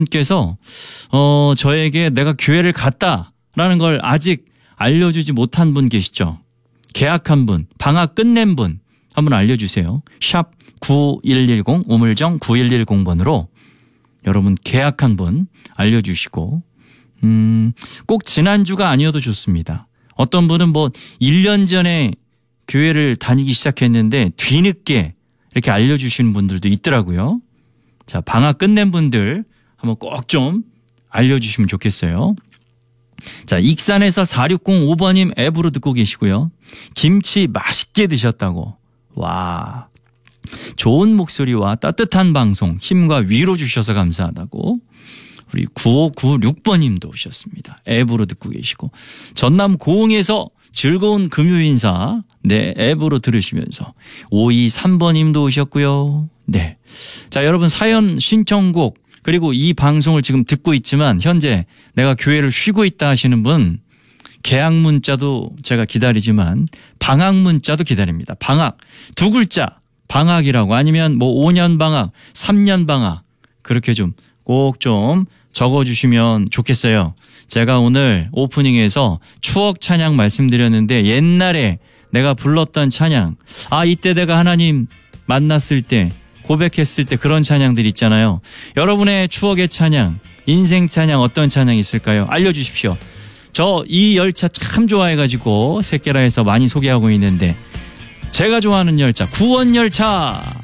께서 저에게 내가 교회를 갔다라는 걸 아직 알려주지 못한 분 계시죠? 계약한 분, 방학 끝낸 분 한번 알려주세요. 샵 9110 우물정 9110번으로 여러분 계약한 분 알려주시고 꼭 지난주가 아니어도 좋습니다. 어떤 분은 뭐 1년 전에 교회를 다니기 시작했는데 뒤늦게 이렇게 알려주시는 분들도 있더라고요. 자, 방학 끝낸 분들 한번 꼭 좀 알려주시면 좋겠어요. 자, 익산에서 4605번님 앱으로 듣고 계시고요. 김치 맛있게 드셨다고. 와, 좋은 목소리와 따뜻한 방송, 힘과 위로 주셔서 감사하다고. 우리 9596번님도 오셨습니다. 앱으로 듣고 계시고. 전남 고흥에서 즐거운 금요 인사, 네, 앱으로 들으시면서 523번님도 오셨고요. 네. 자, 여러분 사연 신청곡 그리고 이 방송을 지금 듣고 있지만 현재 내가 교회를 쉬고 있다 하시는 분 개학 문자도 제가 기다리지만 방학 문자도 기다립니다. 방학 두 글자 방학이라고 아니면 뭐 5년 방학, 3년 방학 그렇게 좀 꼭 좀 적어주시면 좋겠어요. 제가 오늘 오프닝에서 추억 찬양 말씀드렸는데 옛날에 내가 불렀던 찬양 이때 내가 하나님 만났을 때 고백했을 때 그런 찬양들 있잖아요. 여러분의 추억의 찬양, 인생 찬양 어떤 찬양이 있을까요? 알려주십시오. 저 이 열차 참 좋아해가지고 새끼라에서 많이 소개하고 있는데 제가 좋아하는 열차 구원열차